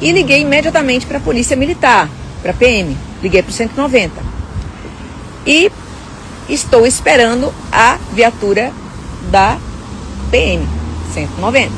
E liguei imediatamente para a Polícia Militar, para a PM. Liguei para o 190. E estou esperando a viatura da PM 190.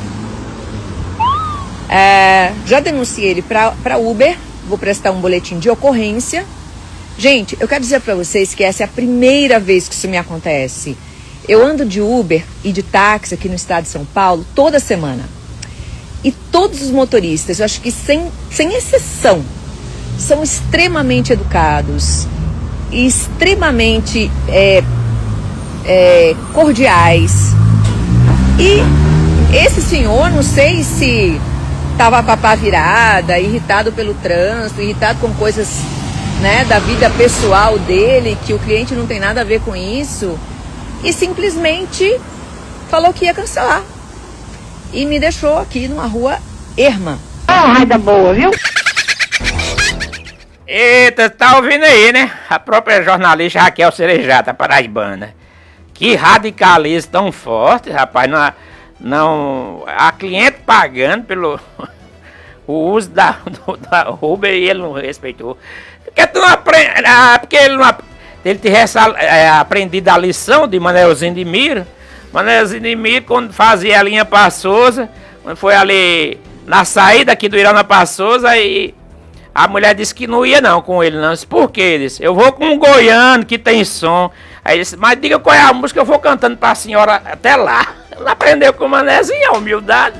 Já denunciei ele para Uber, vou prestar um boletim de ocorrência. Gente, eu quero dizer para vocês que essa é a primeira vez que isso me acontece. Eu ando de Uber e de táxi aqui no estado de São Paulo toda semana. E todos os motoristas, eu acho que sem exceção, são extremamente educados e extremamente cordiais. E esse senhor, não sei se estava com a pá virada, irritado pelo trânsito, irritado com coisas, né, da vida pessoal dele, que o cliente não tem nada a ver com isso, e simplesmente falou que ia cancelar. E me deixou aqui numa rua erma. Raida boa, viu? Eita, tá ouvindo aí, né? A própria jornalista Raquel Cerejata, paraibana. Que radicalismo tão forte, rapaz. Não, a cliente pagando pelo o uso da Uber e ele não respeitou. Porque tu não aprende, porque ele tivesse aprendido a lição de Manelzinho de Miro. Manelzinho de Miro, quando fazia a linha Passosa, quando foi ali na saída aqui do Irana Passosa, aí a mulher disse que não ia não com ele, não. Eu disse, por quê? Ele disse, eu vou com um goiano que tem som. Aí ele disse, mas diga qual é a música, eu vou cantando pra senhora até lá. Ela aprendeu com o Manezinho, a humildade.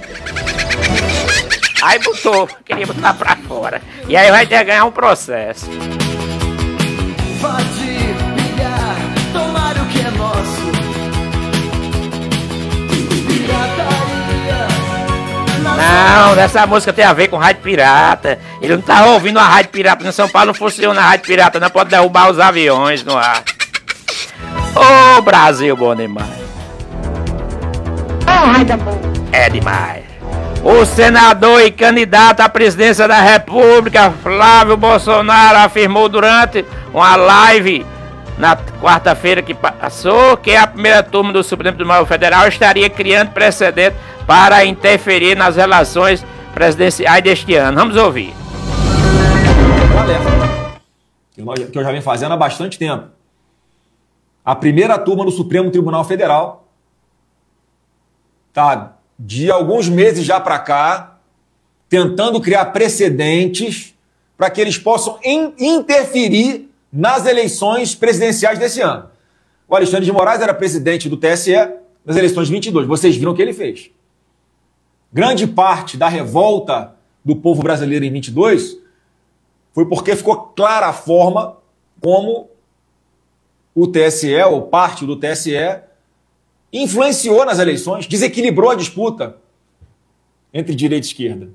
Aí botou, queria botar pra fora. E aí vai ter que ganhar um processo. Pode brigar, tomar o que é nosso. Não, essa música tem a ver com rádio pirata. Ele não tá ouvindo a rádio pirata. No São Paulo não funciona a rádio pirata, não pode derrubar os aviões no ar. Ô, Brasil, bom demais. Raida boa. É demais. O senador e candidato à presidência da República, Flávio Bolsonaro, afirmou durante uma live na quarta-feira que passou que a primeira turma do Supremo Tribunal Federal estaria criando precedente para interferir nas relações presidenciais deste ano. Vamos ouvir. Um alerta que eu já venho fazendo há bastante tempo. A primeira turma do Supremo Tribunal Federal está de alguns meses já para cá tentando criar precedentes para que eles possam interferir nas eleições presidenciais desse ano. O Alexandre de Moraes era presidente do TSE nas eleições de 22. Vocês viram o que ele fez. Grande parte da revolta do povo brasileiro em 22 foi porque ficou clara a forma como o TSE, ou parte do TSE, influenciou nas eleições, desequilibrou a disputa entre direita e esquerda.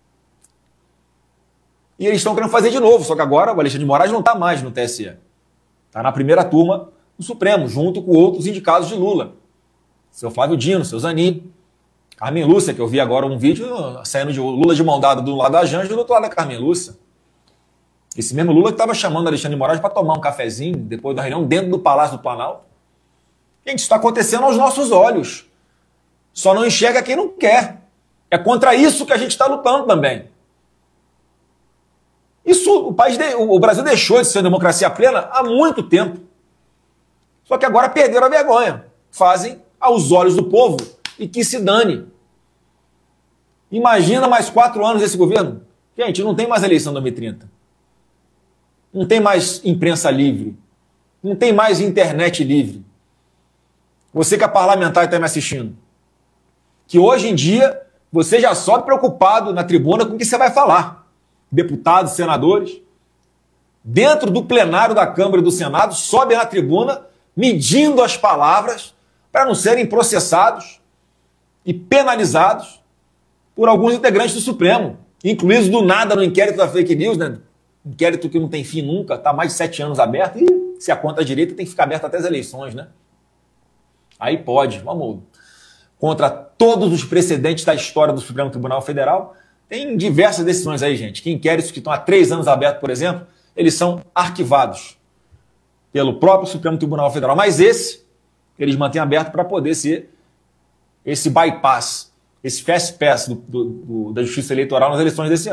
E eles estão querendo fazer de novo, só que agora o Alexandre de Moraes não está mais no TSE. Está na primeira turma do Supremo, junto com outros indicados de Lula. Seu Flávio Dino, seu Zanin, Carmen Lúcia, que eu vi agora um vídeo saindo de Lula de mão dada do lado da Janja e do outro lado da Carmen Lúcia. Esse mesmo Lula que estava chamando Alexandre de Moraes para tomar um cafezinho depois da reunião dentro do Palácio do Planalto. Gente, isso está acontecendo aos nossos olhos. Só não enxerga quem não quer. É contra isso que a gente está lutando também. O Brasil deixou de ser democracia plena há muito tempo. Só que agora perderam a vergonha. Fazem aos olhos do povo e que se dane. Imagina mais 4 anos desse governo. Gente, não tem mais eleição em 2030. Não tem mais imprensa livre. Não tem mais internet livre. Você que é parlamentar e está me assistindo, que hoje em dia você já sobe preocupado na tribuna com o que você vai falar. Deputados, senadores, dentro do plenário da Câmara e do Senado, sobe na tribuna medindo as palavras para não serem processados e penalizados por alguns integrantes do Supremo, incluídos do nada no inquérito da fake news, né? Inquérito que não tem fim nunca, está há mais de 7 anos aberto, e se a conta direita tem que ficar aberta até as eleições, né? Aí pode, vamos, contra todos os precedentes da história do Supremo Tribunal Federal, tem diversas decisões aí, gente, que inquéritos que estão há 3 anos abertos, por exemplo, eles são arquivados pelo próprio Supremo Tribunal Federal, mas eles mantêm aberto para poder ser esse bypass, esse fast pass da Justiça Eleitoral nas eleições desse ano.